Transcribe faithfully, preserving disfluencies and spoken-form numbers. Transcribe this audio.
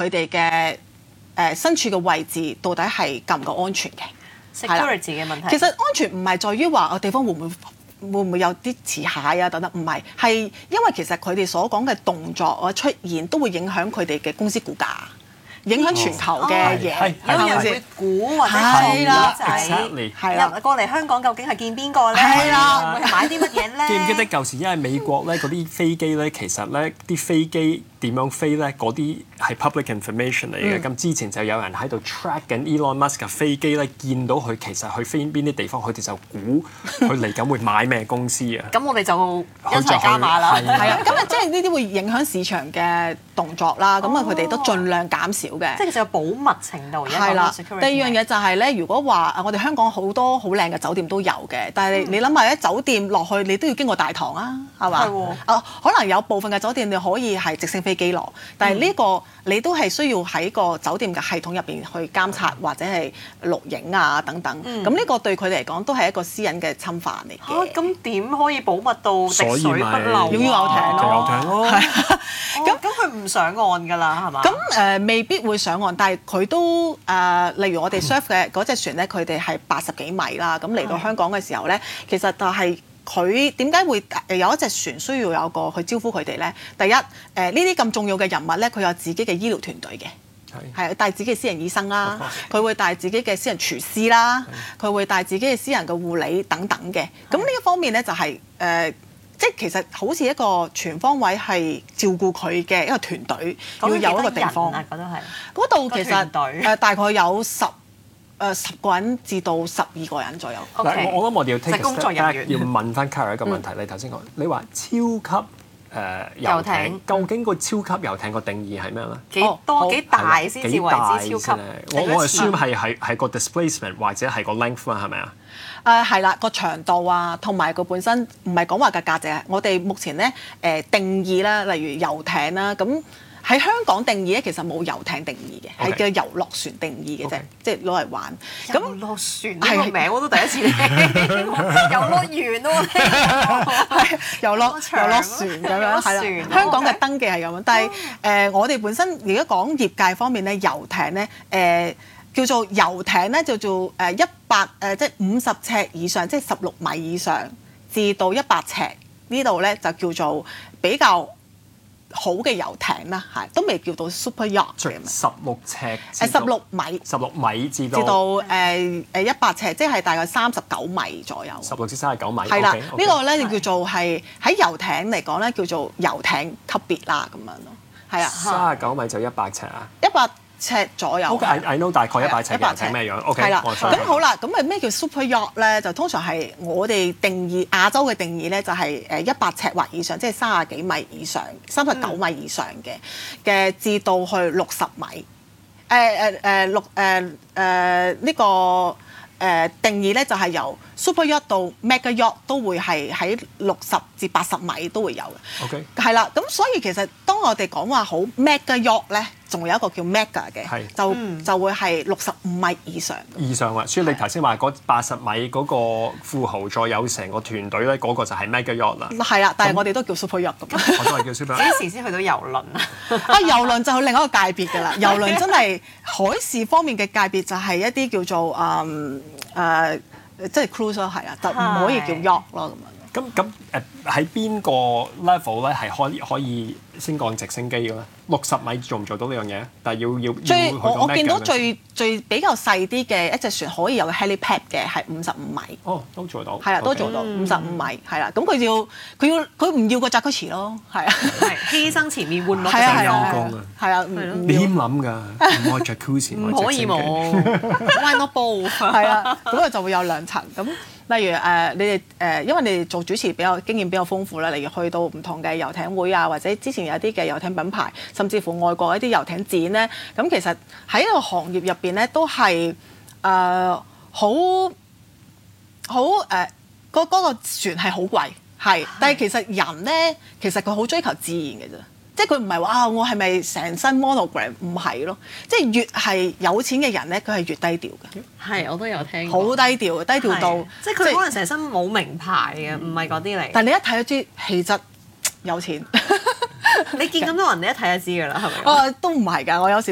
佢哋嘅誒身處嘅位置到底係夠唔夠安全嘅 security 嘅問題。 其實安全唔係在於話個地方會唔會會唔會有啲持械啊等等，唔係，係因為其實佢哋所講嘅動作或出現都會影響佢哋嘅公司股價。影響全球嘅嘢， 有人會估或者係啦，仔入過嚟香港究竟係見邊個咧？ 係啦， 會係買啲乜嘢咧？ 記唔記得舊時因為美國咧嗰啲飛機咧，其實咧啲飛機點樣飛咧，嗰啲係 public information 嚟嘅。咁、嗯、之前就有人喺度 track 緊 Elon Musk 嘅飛機咧，見到佢其實去飛邊啲地方，佢哋就估佢嚟緊會買咩公司啊。 咁我哋就一齊加碼啦。 係啊，咁啊，即係呢啲會影響市場嘅動作啦。咁啊，佢哋都盡量減少。嘅， 即係其實有保密程度。 係啦，第二樣嘢就係咧，如果話我哋香港好多好靚嘅酒店都有嘅，但係你諗下咧，酒店落去你都要經過大堂啊，係嘛？係啊，可能有部分嘅酒店你可以係直升飛機落，但係呢個你都係需要喺個酒店嘅系統入邊去監察或者係錄影啊等等。咁呢個對佢哋嚟講都係一個私隱嘅侵犯嚟嘅。 咁點可以保密到滴水不漏？ 要遊艇咯， 遊艇咯。 咁咁佢唔上岸㗎啦，係嘛？ 咁誒未必會上岸，但係佢都誒，例如我哋 surf 嘅嗰隻船咧，佢哋係八十幾米啦。咁嚟到香港嘅時候咧，其實就係佢點解會有一隻船需要有個去招呼佢哋咧？第一誒，呢啲咁重要嘅人物咧，佢有自己嘅醫療團隊嘅。係帶自己嘅私人醫生啦，佢會帶自己嘅私人廚師啦，佢會帶自己嘅私人嘅護理等等嘅。咁呢一方面咧就係、是、誒、呃，即係其實好似一個全方位係照顧佢嘅一個團隊，要有一個地方。 嗰度係嗰度其實誒、呃、大概有十誒十個人至到十二個人左右。 Okay. 我我諗我哋要 take 工作人員要問翻 Cara 一個問題。嗯、你頭先講，你話超級。誒、呃、遊艇，艇究竟個超級遊艇個定義係咩咧？ 幾多幾、哦、大先至為之超級？ 我我 assume 係係係個 displacement 或者係個 length 啦，係咪啊？ 誒係啦，個長度啊，同埋個本身唔係講話嘅價值啊。我哋目前咧誒、呃、定義啦，例如遊艇啦，咁喺香港定義咧，其實冇遊艇定義嘅，係、okay. 叫遊樂船定義嘅啫，okay. 即係攞嚟玩。 遊樂船呢個名我都第一次聽，遊樂園咯， 係遊樂遊樂船咁樣，係啦。香港嘅登記係咁樣，但係誒、呃、我哋本身如果講業界方面咧，遊艇咧誒、呃、叫做遊艇咧，就做誒一百誒即係五十尺以上，即係十六米以上至到一百尺呢度咧，就叫做比較好嘅遊艇啦，係都未叫到 super yacht 嘅。 十六尺誒十六米， 十六米至到至到誒誒一百尺，即係大概三十九米左右。 十六至三十九米。係啦， okay, okay. 呢個咧就叫做係喺遊艇嚟講咧，叫做遊艇級別啦咁樣咯。係啊， 三十九米就一百尺啊。 一百尺左右。 OK，I I know 大概一百尺嘅係咩樣 ？OK。係啦， 咁好啦，咁啊咩叫 super yacht 咧？就通常係我哋定義亞洲嘅定義咧，就係誒一百尺或以上，即係三十幾米以上、三十九米以上嘅嘅，至到去六十米。誒誒誒六誒誒呢個誒、呃、定義咧，就係由 super yacht 到 mega yacht 都會係喺六十至八十米都會有嘅。 OK。 係啦，咁所以其實當我哋講話好 mega yacht 咧，仲有一個叫 mega 嘅，就、嗯、就會係六十五米以上。 以上啊，所以你頭先話嗰八十米嗰個富豪再有成個團隊咧，嗰、那個就係 mega yacht 啦。 係啦，但係我哋都叫 super yacht 咁。 我都係叫 super yacht。 幾時先去到遊輪啊？ 啊，遊輪就係另一個界別㗎啦。遊輪真係海事方面嘅界別，就係一啲叫做誒誒，即係 cruise 咯，係啊，就唔可以叫 yacht 咯咁樣。 咁咁誒喺邊個 level 咧係可以可以升降直升機嘅咧？六十米做唔做到呢樣嘢？但係要要最要我我見到最最比較細啲嘅一隻船可以有 helipad 嘅係五十五米。 哦，都做到。 係啊，都做到五十五米，係啦。咁佢要佢要佢唔要個扎區池咯，係啊。 係犧牲前面換落係啊係啊。 係啊。 你點諗㗎？唔可以 jacuzzi， 唔可以冇。Why not both？ 係啊，咁佢就會有兩層咁。例如誒、呃，你哋誒、呃，因為你哋做主持比較經驗比較豐富啦，例如去到唔同嘅遊艇會啊，或者之前有啲嘅遊艇品牌，甚至乎外國一啲遊艇展咧，咁其實喺一個行業入邊咧，都係誒好好誒，嗰嗰個船係好貴，係，但係其實人咧，其實佢好追求自然嘅啫。即係佢唔係話啊，我係咪成身 monogram？ 唔係咯，即係越係有錢嘅人咧，佢係越低調嘅。 係，我都有聽過。 好低調，低調到即係佢可能成身冇名牌嘅，唔係嗰啲嚟。 但係你一睇就知氣質有錢。 你見咁多人，你一睇就知㗎啦，係咪？ 哦，都唔係㗎，我有時。